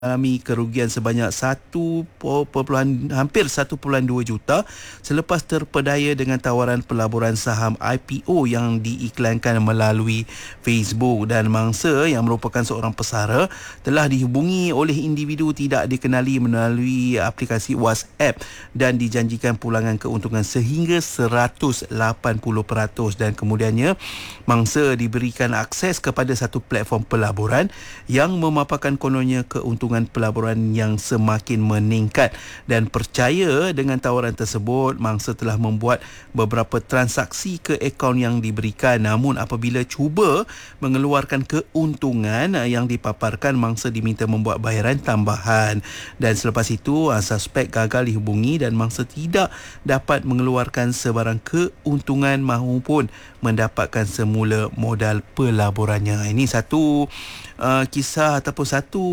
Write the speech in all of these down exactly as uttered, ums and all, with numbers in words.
mengalami kerugian sebanyak satu perpuluhan hampir satu perpuluhan dua juta selepas terpedaya dengan tawaran pelaburan saham I P O yang diiklankan melalui Facebook. Dan mangsa yang merupakan seorang pesara telah dihubungi oleh individu tidak dikenali melalui aplikasi WhatsApp dan dijanjikan pulangan keuntungan sehingga seratus lapan puluh peratus, dan kemudiannya mangsa diberikan akses kepada satu platform pelaburan yang memaparkan kononnya keuntungan pelaburan yang semakin meningkat. Dan percaya dengan tawaran tersebut, mangsa telah membuat beberapa transaksi ke akaun yang diberikan. Namun apabila cuba mengeluarkan keuntungan yang dipaparkan, mangsa diminta membuat bayaran tambahan. Dan selepas itu suspek gagal dihubungi dan mangsa tidak dapat mengeluarkan sebarang keuntungan maupun mendapatkan semula modal pelaburannya. Ini satu uh, kisah ataupun satu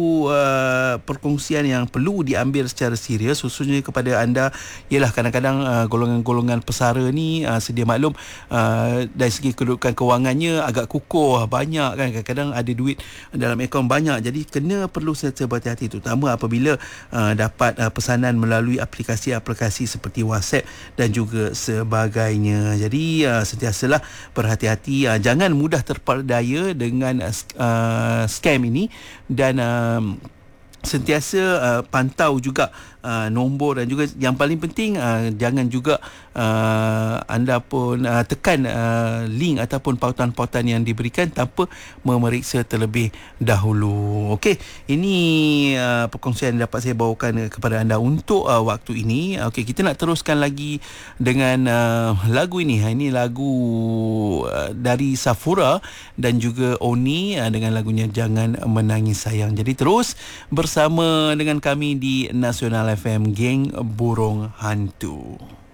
uh, perkongsian yang perlu diambil secara serius, khususnya kepada anda. Ialah kadang-kadang uh, golongan-golongan pesara ni uh, sedia maklum uh, dari segi kedudukan kewangannya agak kukuh, banyak kan, kadang-kadang ada duit dalam akaun banyak, jadi kena perlu serta berhati-hati, terutama apabila uh, dapat uh, pesanan melalui aplikasi-aplikasi seperti WhatsApp dan juga sebagainya. Jadi uh, sentiasalah berhati-hati, uh, jangan mudah terpedaya dengan uh, scam ini, dan uh, sentiasa uh, pantau juga uh, nombor, dan juga yang paling penting uh, jangan juga uh, anda pun uh, tekan uh, link ataupun pautan-pautan yang diberikan tanpa memeriksa terlebih dahulu. Okey, ini uh, perkongsian yang dapat saya bawakan kepada anda untuk uh, waktu ini. Okey, kita nak teruskan lagi dengan uh, lagu ini. Ini lagu uh, dari Safura dan juga Oni uh, dengan lagunya Jangan Menangis Sayang. Jadi terus bersama dengan kami di Nasional F M, Geng Burung Hantu.